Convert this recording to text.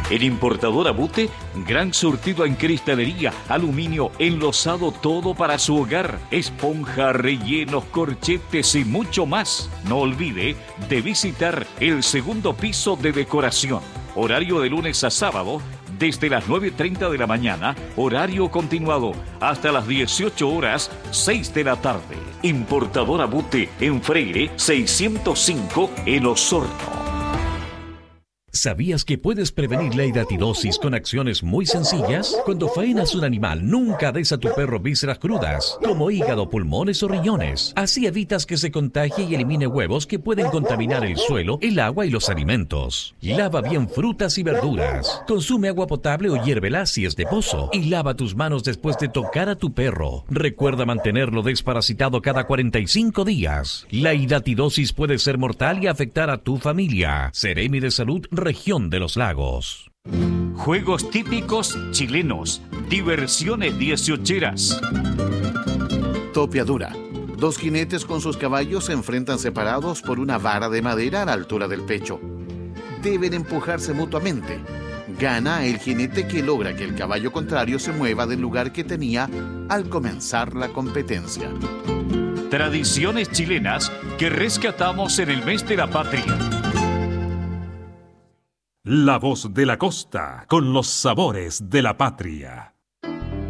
En Importadora Bute, gran surtido en cristalería, aluminio, enlosado, todo para su hogar, esponja, rellenos, corchetes y mucho más. No olvide de visitar el segundo piso de decoración. Horario de lunes a sábado, desde las 9:30 de la mañana, horario continuado, hasta las 18 horas, 6 de la tarde. Importadora Bute en Freire 605 en Osorno. ¿Sabías que puedes prevenir la hidatidosis con acciones muy sencillas? Cuando faenas un animal, nunca des a tu perro vísceras crudas, como hígado, pulmones o riñones. Así evitas que se contagie y elimine huevos que pueden contaminar el suelo, el agua y los alimentos. Lava bien frutas y verduras. Consume agua potable o hiérvela si es de pozo. Y lava tus manos después de tocar a tu perro. Recuerda mantenerlo desparasitado cada 45 días. La hidatidosis puede ser mortal y afectar a tu familia. Seremi de Salud, Región de los Lagos. Juegos típicos chilenos, diversiones dieciocheras. Topiadura. Dos jinetes con sus caballos se enfrentan separados por una vara de madera a la altura del pecho. Deben empujarse mutuamente. Gana el jinete que logra que el caballo contrario se mueva del lugar que tenía al comenzar la competencia. Tradiciones chilenas que rescatamos en el mes de la patria. La voz de la costa, con los sabores de la patria.